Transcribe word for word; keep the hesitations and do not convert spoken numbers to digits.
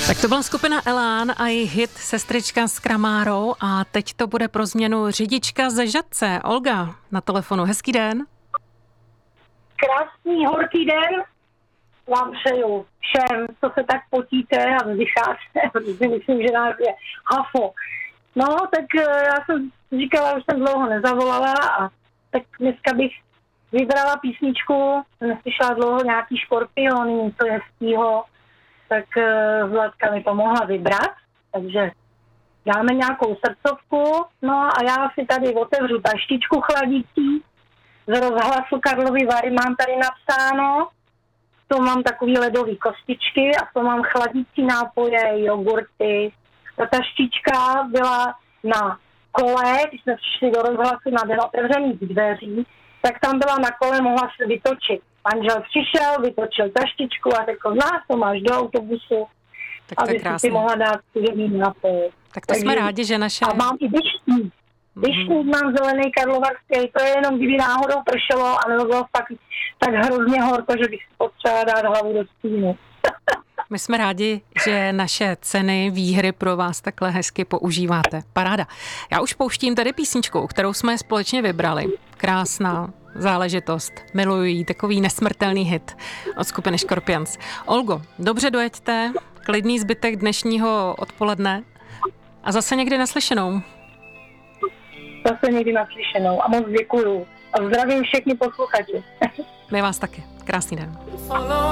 Tak to byla skupina Elán a její hit Sestřička s Kramárou a teď to bude pro změnu řidička ze Žatce. Olga na telefonu. Hezký den. Krásný horký den vám přeju všem, co se tak potíte a vzdycháte, protože myslím, že nás je hafo. No, tak já jsem říkala, už jsem dlouho nezavolala a tak dneska bych vybrala písničku, neslyšela dlouho nějaký Škorpiony, něco hezkýho, tak Zlatka mi pomohla vybrat, takže dáme nějakou srdcovku, no a já si tady otevřu taštičku chladící z rozhlasu Karlovy Vary, mám tady napsáno, to mám takový ledový kostičky a to mám chladící nápoje, jogurty. Ta taštička byla na kole, když jsme přišli do rozhlasu na den otevřených dveří, tak tam byla na kole, mohla se vytočit. Manžel přišel, vytočil taštičku a řekl, znáš, to máš do autobusu, tak to aby si si mohla dát studený nápoj. Tak to Takže, jsme rádi, že naše... A mám i dyštník. Dyštník mm. mám zelený karlovarský, to je jenom, kdyby náhodou pršelo a nebo bylo fakt tak hrozně horko, že bych si potřeba dát hlavu do stínu. My jsme rádi, že naše ceny, výhry pro vás takhle hezky používáte. Paráda. Já už pouštím tady písničku, kterou jsme společně vybrali. Krásná záležitost. Miluji ji, takový nesmrtelný hit od skupiny Scorpions. Olgo, dobře dojeďte, klidný zbytek dnešního odpoledne a zase někdy naslyšenou. Zase někdy naslyšenou a moc děkuju. A zdravím všechny posluchači. My vás taky. Krásný den.